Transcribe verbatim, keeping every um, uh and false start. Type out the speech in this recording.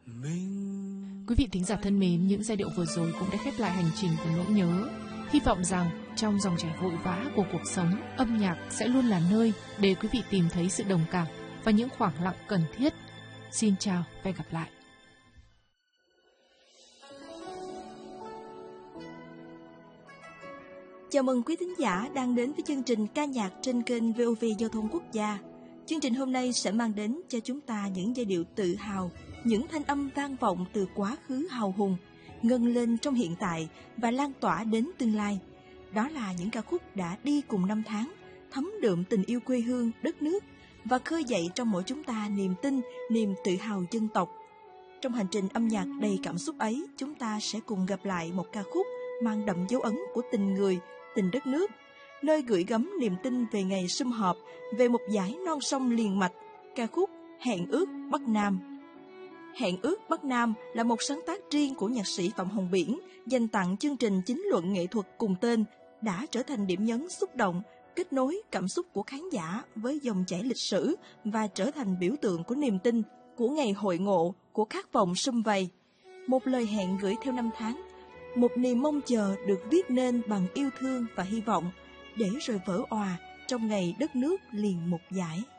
Quý vị thính giả thân mến, những giai điệu vừa rồi cũng đã khép lại hành trình của nỗi nhớ. Hy vọng rằng trong dòng chảy vội vã của cuộc sống, âm nhạc sẽ luôn là nơi để quý vị tìm thấy sự đồng cảm và những khoảng lặng cần thiết. Xin chào và hẹn gặp lại. Chào mừng quý thính giả đang đến với chương trình ca nhạc trên kênh vê o vê Giao thông Quốc gia. Chương trình hôm nay sẽ mang đến cho chúng ta những giai điệu tự hào, những thanh âm vang vọng từ quá khứ hào hùng, ngân lên trong hiện tại và lan tỏa đến tương lai. Đó là những ca khúc đã đi cùng năm tháng, thấm đượm tình yêu quê hương, đất nước và khơi dậy trong mỗi chúng ta niềm tin, niềm tự hào dân tộc. Trong hành trình âm nhạc đầy cảm xúc ấy, chúng ta sẽ cùng gặp lại một ca khúc mang đậm dấu ấn của tình người, tình đất nước, nơi gửi gắm niềm tin về ngày sum họp, về một dải non sông liền mạch, ca khúc Hẹn ước Bắc Nam. Hẹn ước Bắc Nam là một sáng tác riêng của nhạc sĩ Phạm Hồng Biển, dành tặng chương trình chính luận nghệ thuật cùng tên, đã trở thành điểm nhấn xúc động, kết nối cảm xúc của khán giả với dòng chảy lịch sử và trở thành biểu tượng của niềm tin, của ngày hội ngộ, của khát vọng sum vầy. Một lời hẹn gửi theo năm tháng, một niềm mong chờ được viết nên bằng yêu thương và hy vọng, để rồi vỡ òa trong ngày đất nước liền một dải.